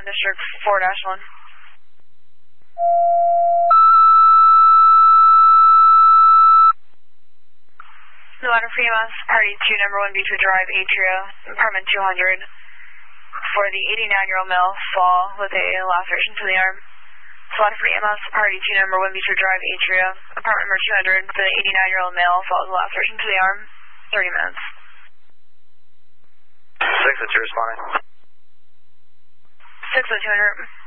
District 4-1. The ladder for EMS, party 2, number 1 Beechwood Drive, Atria, apartment 200, for the 89-year-old male, fall with a laceration to the arm. So ladder for EMS, party 2, number 1 Beechwood Drive, Atria, apartment number 200, for the 89-year-old male, fall with a laceration to the arm, 30 minutes. 6, that's your responding. 6 at 200.